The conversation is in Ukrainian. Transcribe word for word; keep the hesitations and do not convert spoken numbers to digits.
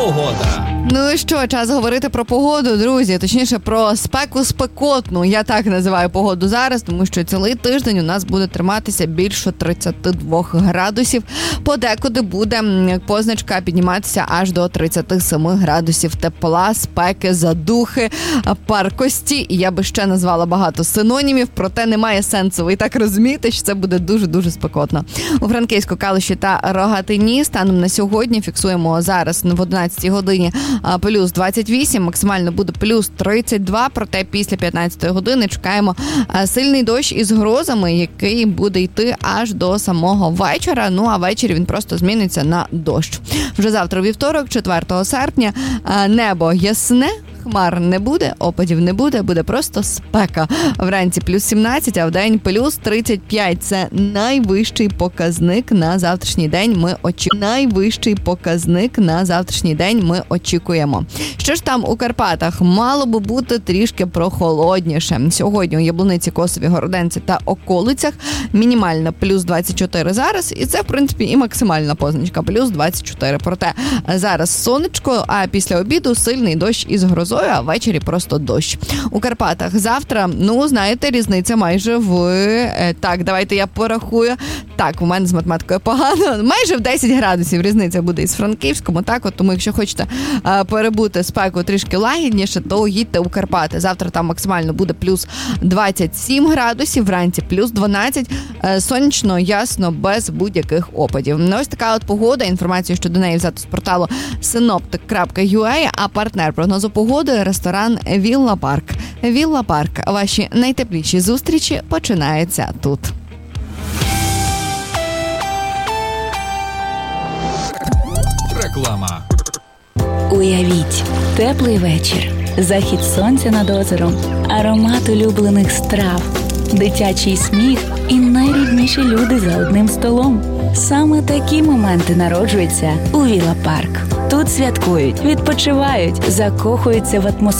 Погода. Ну і що, час говорити про погоду, друзі, точніше про спеку спекотну. Я так називаю погоду зараз, тому що цілий тиждень у нас буде триматися більше тридцять два градусів. Подекуди буде позначка підніматися аж до тридцять сім градусів тепла, спеки, задухи, паркості. І я би ще назвала багато синонімів, проте немає сенсу. Ви так розумієте, що це буде дуже-дуже спекотно. У Франківську, Калуші та Рогатині станом на сьогодні фіксуємо зараз в одинадцятій годині плюс двадцять вісім, максимально буде плюс тридцять два, проте після п'ятнадцятої години чекаємо сильний дощ із грозами, який буде йти аж до самого вечора, ну а ввечері він просто зміниться на дощ. Вже завтра, вівторок, четвертого серпня, небо ясне, хмар не буде, опадів не буде, буде просто спека. Вранці плюс сімнадцять, а вдень плюс тридцять п'ять. Це найвищий показник на завтрашній день ми очікуємо. Найвищий показник на завтрашній день ми очікуємо. Що ж там у Карпатах? Мало би бути трішки прохолодніше. Сьогодні у Яблуниці, Косові, Городенці та околицях мінімальна плюс двадцять чотири зараз, і це, в принципі, і максимальна позначка плюс двадцять чотири. Проте зараз сонечко, а після обіду сильний дощ із грозою, а ввечері просто дощ. У Карпатах завтра, ну, знаєте, різниця майже в... Так, давайте я порахую. Так, у мене з математикою погано. Майже в десять градусів різниця буде із Франківськом. Так, от, тому якщо хочете а, перебути спеку трішки лагідніше, то їдьте у Карпати. Завтра там максимально буде плюс двадцять сім градусів, вранці плюс дванадцять. А, сонячно, ясно, без будь-яких опадів. Ну, ось така от погода. Інформацію щодо неї взято з порталу синоптик крапка ю а, а партнер прогнозу погоди – ресторан Вілла Парк. Вілла Парк. Ваші найтепліші зустрічі починаються тут. Реклама. Уявіть, теплий вечір, захід сонця над озером, аромат улюблених страв, дитячий сміх і найрідніші люди за одним столом. Саме такі моменти народжуються у Вілла Парк. Тут святкують, відпочивають, закохуються в атмосферу